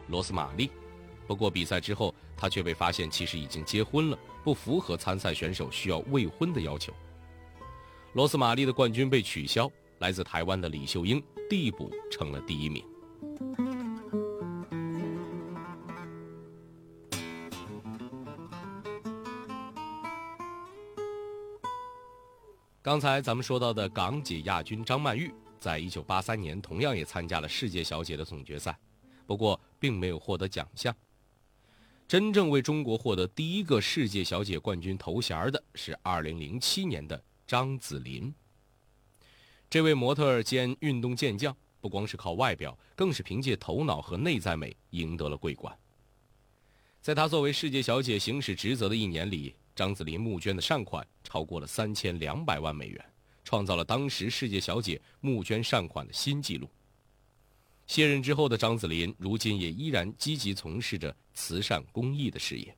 罗斯玛丽。不过比赛之后，她却被发现其实已经结婚了，不符合参赛选手需要未婚的要求。罗斯玛丽的冠军被取消，来自台湾的李秀英递补成了第1名。刚才咱们说到的港姐亚军张曼玉，在1983年同样也参加了世界小姐的总决赛，不过并没有获得奖项。真正为中国获得第一个世界小姐冠军头衔的是2007年的张子琳。这位模特兼运动健将，不光是靠外表，更是凭借头脑和内在美赢得了桂冠。在她作为世界小姐行使职责的1年里，张子琳募捐的善款超过了3200万美元，创造了当时世界小姐募捐善款的新纪录。卸任之后的张子琳，如今也依然积极从事着慈善公益的事业。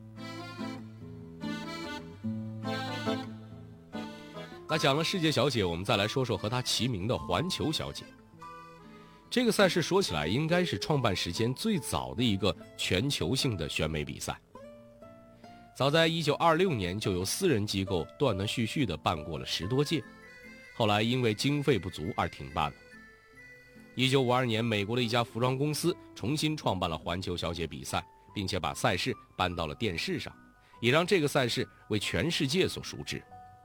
那讲了世界小姐，我们再来说说和她齐名的环球小姐。这个赛事说起来应该是创办时间最早的一个全球性的选美比赛。早在1926年就由私人机构断断续续地办过了10多届，后来因为经费不足而停办了。1952年，美国的一家服装公司重新创办了环球小姐比赛，并且把赛事搬到了电视上，也让这个赛事为全世界所熟知。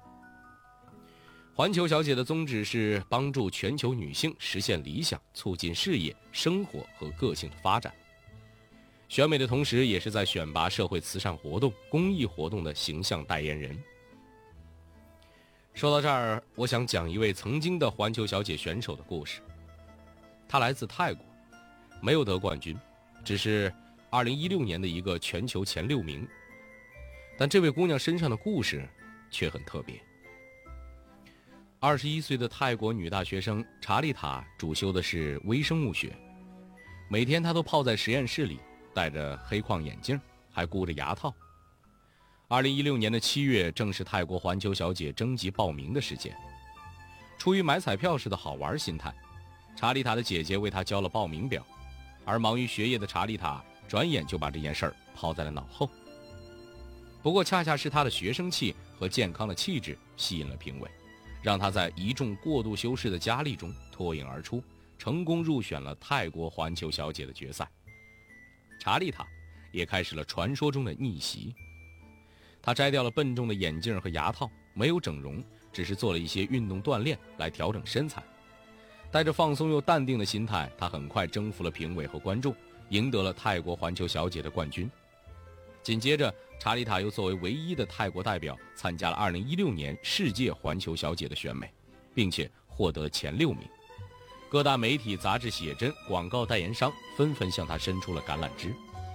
环球小姐的宗旨是帮助全球女性实现理想，促进事业、生活和个性的发展。选美的同时，也是在选拔社会慈善活动、公益活动的形象代言人。说到这儿，我想讲一位曾经的环球小姐选手的故事。她来自泰国，没有得冠军，只是2016年的一个全球前6名。但这位姑娘身上的故事却很特别。21岁的泰国女大学生查丽塔主修的是微生物学，每天她都泡在实验室里，戴着黑框眼镜，还箍着牙套。2016年的7月，正是泰国环球小姐征集报名的时间。出于买彩票似的好玩心态，查丽塔的姐姐为她交了报名表，而忙于学业的查丽塔转眼就把这件事儿抛在了脑后。不过恰恰是她的学生气和健康的气质吸引了评委，让她在一众过度修饰的佳丽中脱颖而出，成功入选了泰国环球小姐的决赛。查丽塔也开始了传说中的逆袭。她摘掉了笨重的眼镜和牙套，没有整容，只是做了一些运动锻炼来调整身材。带着放松又淡定的心态，她很快征服了评委和观众，赢得了泰国环球小姐的冠军。紧接着，查丽塔又作为唯一的泰国代表参加了2016年世界环球小姐的选美，并且获得了前6名。各大媒体、杂志写真、广告代言商纷纷向她伸出了橄榄枝。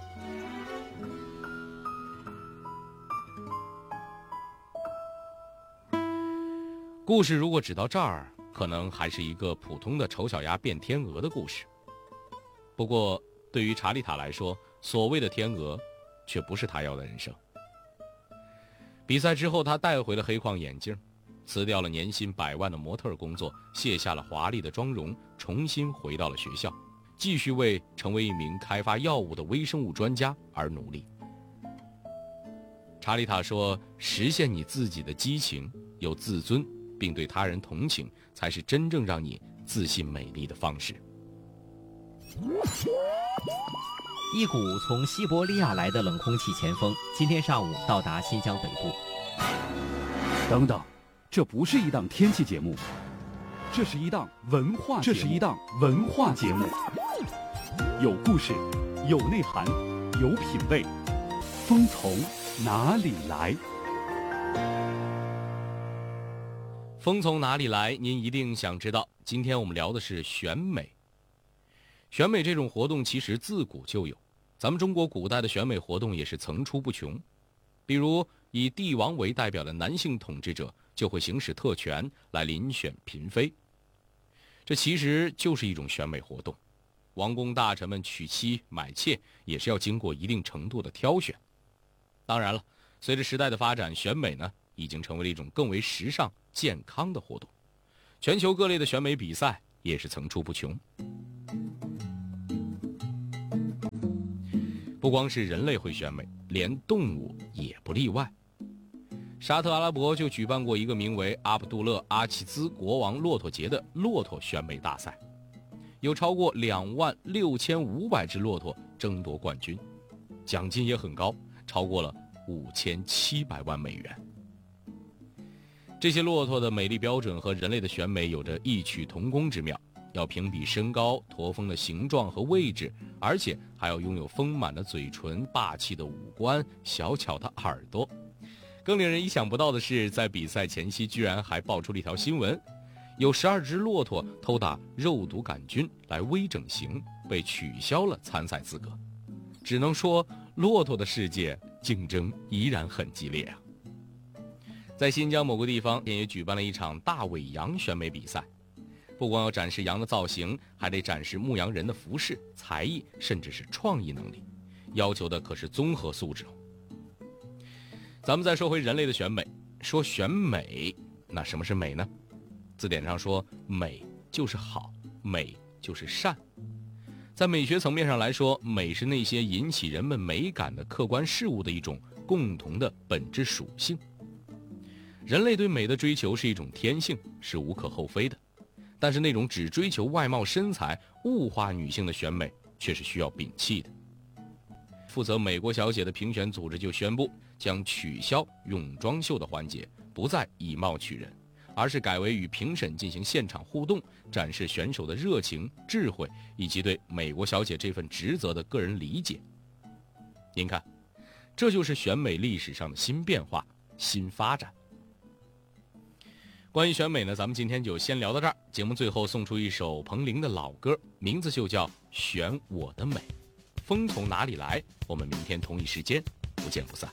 故事如果只到这儿，可能还是一个普通的丑小鸭变天鹅的故事。不过对于查丽塔来说，所谓的天鹅却不是她要的人生。比赛之后，她带回了黑框眼镜，辞掉了年薪100万的模特工作，卸下了华丽的妆容，重新回到了学校，继续为成为一名开发药物的微生物专家而努力。查丽塔说，实现你自己的激情，有自尊，并对他人同情，才是真正让你自信美丽的方式。 一股从西伯利亚来的冷空气前锋今天上午到达新疆北部。 等等，这不是一档天气节目，这是一档文化节目，有故事，有内涵，有品味。风从哪里来？ 风从哪里来？您一定想知道。今天我们聊的是选美。选美这种活动其实自古就有，咱们中国古代的选美活动也是层出不穷。比如以帝王为代表的男性统治者就会行使特权来遴选嫔妃，这其实就是一种选美活动。王公大臣们娶妻买妾也是要经过一定程度的挑选。当然了，随着时代的发展，选美呢已经成为了一种更为时尚健康的活动，全球各类的选美比赛也是层出不穷。 不光是人类会选美，连动物也不例外。沙特阿拉伯就举办过一个名为阿卜杜勒·阿齐兹国王骆驼节的骆驼选美大赛，有超过26500只骆驼争夺冠军，奖金也很高，超过了5700万美元。这些骆驼的美丽标准和人类的选美有着异曲同工之妙，要评比身高、驼峰的形状和位置，而且还要拥有丰满的嘴唇、霸气的五官、小巧的耳朵。更令人意想不到的是，在比赛前夕居然还爆出了一条新闻，有12只骆驼偷打肉毒杆菌来微整形，被取消了参赛资格。只能说，骆驼的世界竞争依然很激烈啊。在新疆某个地方也举办了一场大尾羊选美比赛，不光要展示羊的造型，还得展示牧羊人的服饰、才艺，甚至是创意能力，要求的可是综合素质。咱们再说回人类的选美，说选美，那什么是美呢？字典上说，美就是好，美就是善。在美学层面上来说，美是那些引起人们美感的客观事物的一种共同的本质属性。人类对美的追求是一种天性，是无可厚非的，但是那种只追求外貌身材、物化女性的选美却是需要摒弃的。负责美国小姐的评选组织就宣布，将取消泳装秀的环节，不再以貌取人，而是改为与评审进行现场互动，展示选手的热情、智慧以及对美国小姐这份职责的个人理解。您看，这就是选美历史上的新变化、新发展。关于选美呢，咱们今天就先聊到这儿。节目最后送出一首彭羚的老歌，名字就叫《选我的美》。风从哪里来？我们明天同一时间不见不散。